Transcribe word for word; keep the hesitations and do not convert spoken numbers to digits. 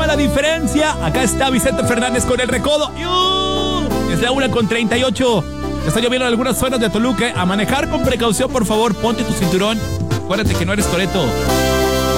la diferencia. Acá está Vicente Fernández con El Recodo. ¡Yu! Es la una con treinta y ocho. Está lloviendo en algunas zonas de Toluca. A manejar con precaución, por favor. Ponte tu cinturón. Acuérdate que no eres Toretto.